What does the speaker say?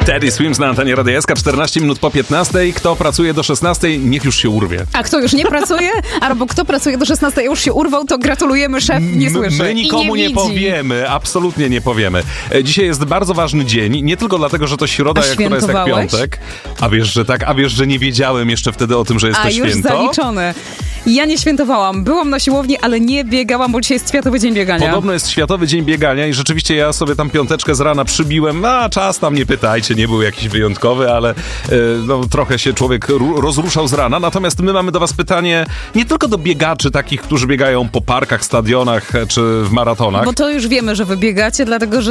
Teddy Swims na antenie Radia SK, 14 minut po 15. Kto pracuje do 16, niech już się urwie. A kto już nie pracuje, albo kto pracuje do 16 już się urwał, to gratulujemy, szef nie słyszy. My nikomu nie powiemy, absolutnie nie powiemy. Dzisiaj jest bardzo ważny dzień, nie tylko dlatego, że to środa, która jest jak piątek. A wiesz, że tak? A wiesz, że nie wiedziałem jeszcze wtedy o tym, że jest to święto? A już zaliczone. Ja nie świętowałam. Byłam na siłowni, ale nie biegałam, bo dzisiaj jest Światowy Dzień Biegania. Podobno jest Światowy Dzień Biegania i rzeczywiście ja sobie tam piąteczkę z rana przybiłem. A czas tam nie pytajcie, nie był jakiś wyjątkowy, ale trochę się człowiek rozruszał z rana. Natomiast my mamy do was pytanie nie tylko do biegaczy takich, którzy biegają po parkach, stadionach czy w maratonach. Bo to już wiemy, że wy biegacie, dlatego że